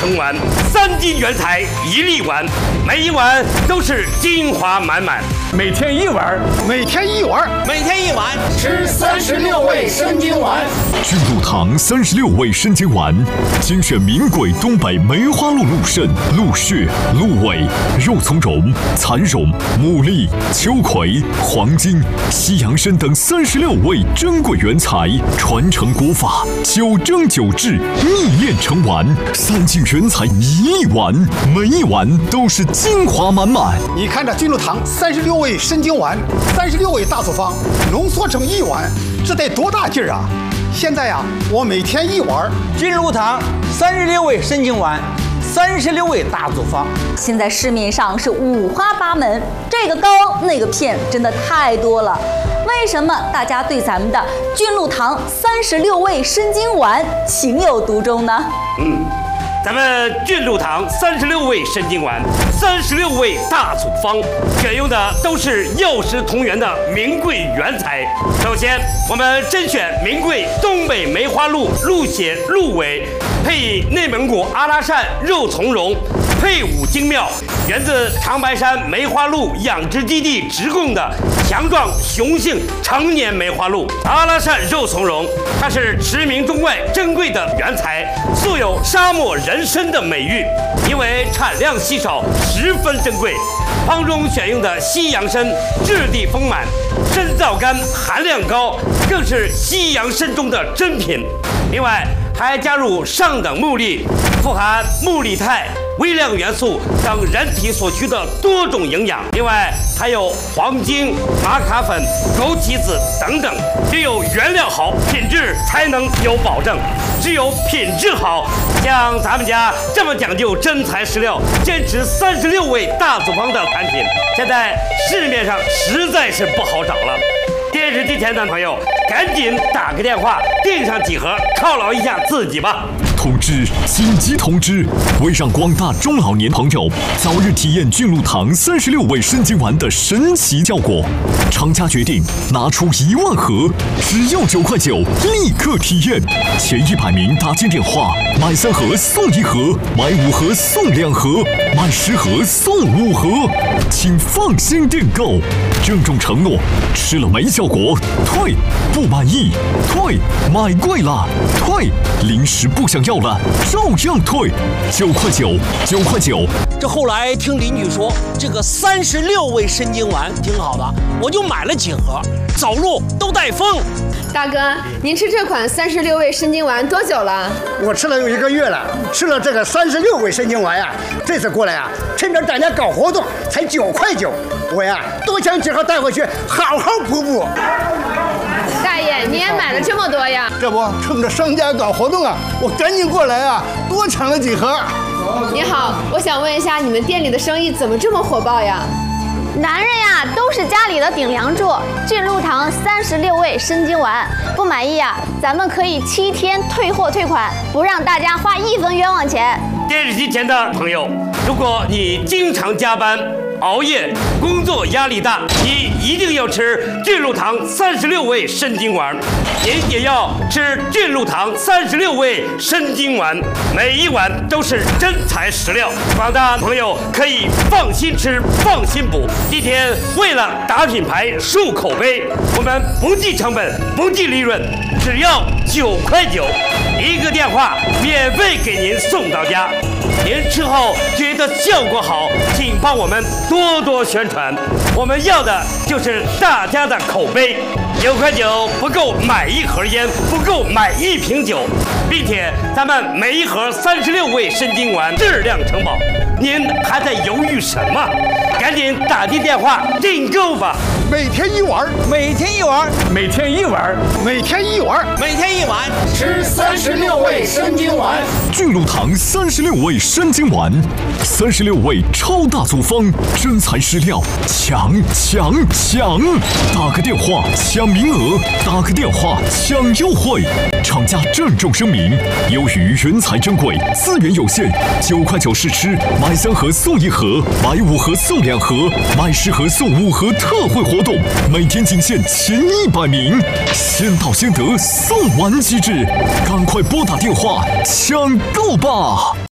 成丸，3斤原材1粒丸，每一碗都是精华满满。 每天1碗， 每天1碗， 每天1碗， 吃36味生津丸。 菌露堂36味生津丸，精选名贵东北梅花鹿鹿肾、鹿血、鹿尾、肉苁蓉、蚕蓉、牡蛎、秋葵、黄金、西洋参等36味珍贵原材，传承国法，9蒸9制，秘炼成丸，3斤原材1粒丸，每一碗都是精华满满。 你看这菌露堂36味生津丸，36味大组方浓缩成1碗，这得多大劲儿啊！现在呀，我每天1碗。 菌露堂36味生津丸，36味大组方。 现在市面上是五花八门，这个膏那个片真的太多了。为什么大家对咱们的菌露堂36味生津丸情有独钟呢？ 咱们菌露堂36味生津丸，36味大组方，选用的都是药食同源的名贵原材。首先，我们甄选名贵东北梅花鹿鹿血、鹿尾，配以内蒙古阿拉善肉苁蓉，配伍精妙，源自长白山梅花鹿养殖基地直供的强壮雄性成年梅花鹿。阿拉善肉苁蓉，它是驰名中外珍贵的原材，素有沙漠人参的美誉，因为产量稀少，十分珍贵。方中选用的西洋参质地丰满，参皂苷含量高，更是西洋参中的珍品。另外还加入上等木粒，富含木力肽、微量元素等人体所需的多种营养。另外还有黄精、玛卡粉、枸杞子等等。只有原料好，品质才能有保证。只有品质好，像咱们家这么讲究真材实料，坚持36味大组方的产品，现在市面上实在是不好找了。电视机前的朋友，赶紧打个电话订上几盒，犒劳一下自己吧。 通知！紧急通知！为让广大中老年朋友早日体验菌露堂36味生津丸的神奇效果，厂家决定拿出1万盒，只要9块9，立刻体验。前100名打进电话，买3盒送1盒，买5盒送2盒，买10盒送5盒，请放心订购。郑重承诺，吃了没效果退，不满意退，买贵了退，临时不想要了照样退，9块9，9块9。 这后来听邻居说，这个36味生津丸挺好的，我就买了几盒，走路都带风。 大哥，您吃这款36味生津丸多久了？ 我吃了有1个月了，吃了这个36味生津丸呀，这次过来呀，趁着大家搞活动，才9块9，我呀多抢几盒带回去，好好补补。 大爷，你也买了这么多呀？ 这不趁着商家搞活动啊，我赶紧过来啊，多抢了几盒。 你好，我想问一下，你们店里的生意怎么这么火爆呀？ 男人呀，都是家里的顶梁柱。菌露堂36味生津丸，不满意啊，咱们可以7天退货退款，不让大家花1分冤枉钱。 电视机前的朋友，如果你经常加班、熬夜，工作压力大，你一定要吃菌露堂36味生津丸，您也要吃菌露堂36味生津丸，每一碗都是真材实料，广大朋友可以放心吃，放心补。今天为了打品牌、树口碑，我们不计成本、不计利润，只要9块9，一个电话免费给您送到家。您吃后觉得效果好，请帮我们多多宣传，我们要的就是大家的口碑。9块9不够买1盒烟，不够买1瓶酒，并且咱们每一盒36味生津丸质量承保，您还在犹豫什么？赶紧打进电话订购吧！ 每天1碗， 每天1碗， 每天1碗， 每天1碗， 每天1碗， 吃36味生津丸。 菌露堂36味生津丸，36味超大组方，真材实料，抢！打个电话抢名额，打个电话抢优惠。厂家郑重声明，由于原材珍贵，资源有限，9块9试吃，买3盒送1盒，买5盒送2盒，买10盒送5盒特惠活动，每天仅限前100名，先到先得，送完即至，赶快拨打电话抢购吧！